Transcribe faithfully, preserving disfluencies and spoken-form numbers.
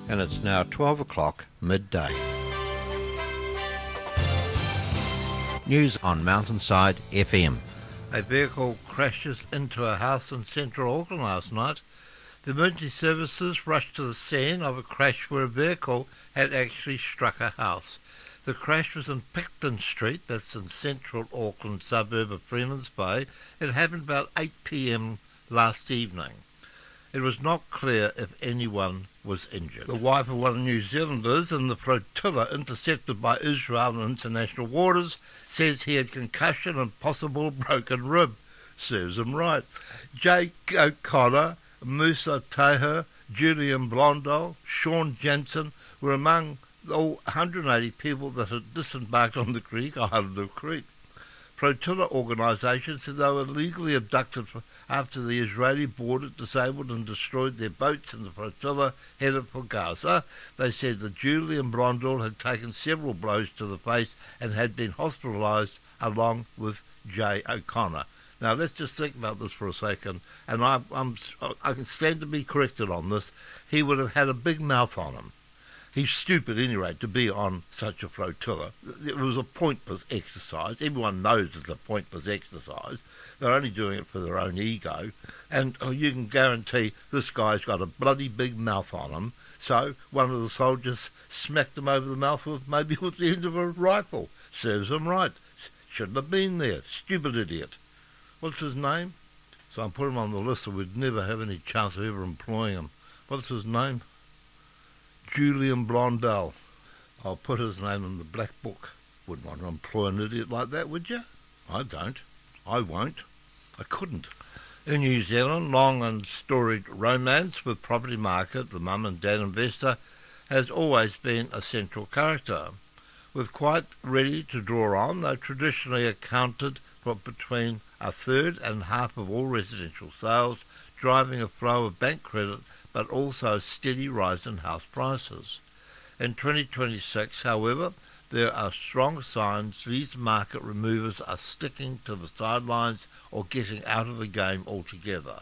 and it's now twelve o'clock midday. News on Mountainside F M. A vehicle crashes into a house in central Auckland last night. The emergency services rushed to the scene of a crash where a vehicle had actually struck a house. The crash was in Picton Street, that's in central Auckland suburb of Freemans Bay. It happened about eight p m last evening. It was not clear if anyone was injured. The wife of one of the New Zealanders in the flotilla intercepted by Israel in international waters says he had concussion and possible broken rib. Serves him right. Jake O'Connor, Musa Teher, Julian Blondell, Sean Jensen were among all one hundred eighty people that had disembarked on the creek, Island of Crete. Flotilla organisations said they were illegally abducted after the Israeli border disabled and destroyed their boats in the flotilla headed for Gaza. They said that Julian Blondell had taken several blows to the face and had been hospitalised along with Jay O'Connor. Now let's just think about this for a second, and I, I'm, I can stand to be corrected on this. He would have had a big mouth on him. He's stupid, at any rate, to be on such a flotilla. It was a pointless exercise. Everyone knows it's a pointless exercise. They're only doing it for their own ego. And oh, you can guarantee this guy's got a bloody big mouth on him. So one of the soldiers smacked him over the mouth with maybe with the end of a rifle. Serves him right. Shouldn't have been there. Stupid idiot. What's his name? So I put him on the list so we'd never have any chance of ever employing him. What's his name? Julian Blondell. I'll put his name in the black book. Wouldn't want to employ an idiot like that, would you? I don't. I won't. I couldn't. In New Zealand, long and storied romance with property market, the mum and dad investor, has always been a central character. With quite ready to draw on, they traditionally accounted for between a third and half of all residential sales, driving a flow of bank credit but also a steady rise in house prices. In twenty twenty-six, however, there are strong signs these market removers are sticking to the sidelines or getting out of the game altogether.